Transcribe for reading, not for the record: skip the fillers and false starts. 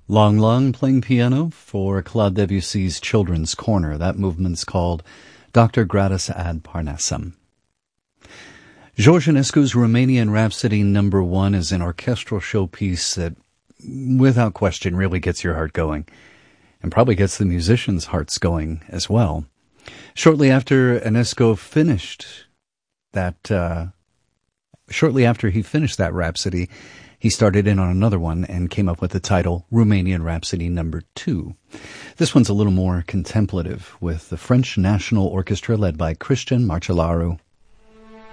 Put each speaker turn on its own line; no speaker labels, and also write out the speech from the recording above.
Lang Lang playing piano for Claude Debussy's Children's Corner. That movement's called Dr. Gratis ad Parnassum. George Enescu's Romanian Rhapsody No. 1 is an orchestral showpiece that, without question, really gets your heart going, and probably gets the musicians' hearts going as well. Shortly after Enescu finished that Rhapsody, he started in on another one and came up with the title Romanian Rhapsody No. 2. This one's a little more contemplative, with the French National Orchestra led by Christian Marcelaru.